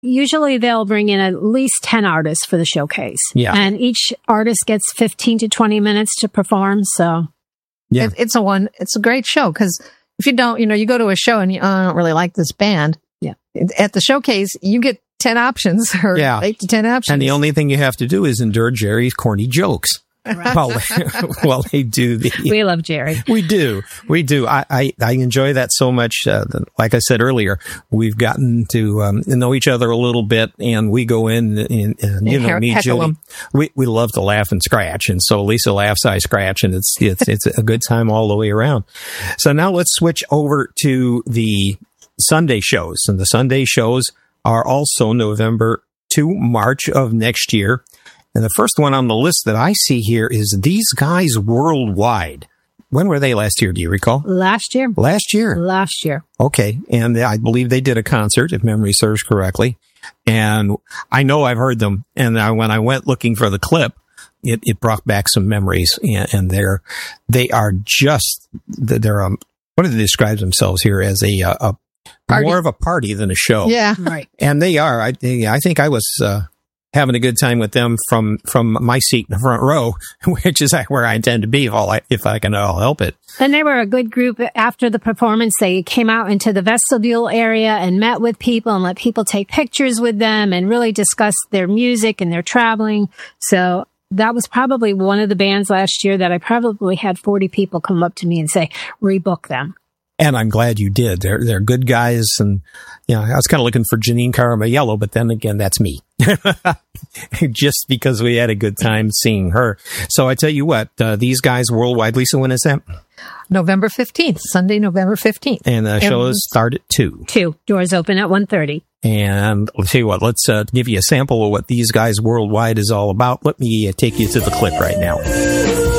usually they'll bring in at least 10 artists for the showcase. Yeah. And each artist gets 15 to 20 minutes to perform. So yeah, it's a great show. Cause if you don't, you go to a show and I don't really like this band. Yeah. At the showcase, you get 10 options or 8 to 10 options. And the only thing you have to do is endure Jerry's corny jokes. Right. While they do we love Jerry. We do. I enjoy that so much. Like I said earlier, we've gotten to know each other a little bit, and we go in and me, Judy. We love to laugh and scratch, and so Lisa laughs, I scratch, and it's a good time all the way around. So now let's switch over to the Sunday shows, and the Sunday shows are also November to March of next year. And the first one on the list that I see here is These Guys Worldwide. When were they last year? Do you recall? Last year. Last year. Okay. And I believe they did a concert, if memory serves correctly. And I know I've heard them. And when I went looking for the clip, it brought back some memories. And they're what do they describe themselves here as? A more of a party than a show. Yeah. Right. And they are. I think I was having a good time with them from my seat in the front row, which is where I intend to be if I can help it. And they were a good group. After the performance, they came out into the vestibule area and met with people and let people take pictures with them and really discuss their music and their traveling. So that was probably one of the bands last year that I probably had 40 people come up to me and say, rebook them. And I'm glad you did. They're good guys. And, I was kind of looking for Janine Caramello, but then again, that's me. Just because we had a good time seeing her. So I tell you what, These Guys Worldwide, Lisa, when is that? November 15th, Sunday, November 15th. And the shows start at 2. 2. Doors open at 1:30. And I'll tell you what, let's give you a sample of what These Guys Worldwide is all about. Let me take you to the clip right now.